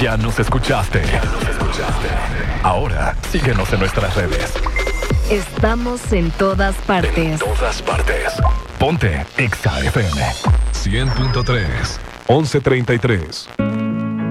Ya nos escuchaste. Ahora, síguenos en nuestras redes. Estamos en todas partes. Ponte Exa FM 100.3, 11:33.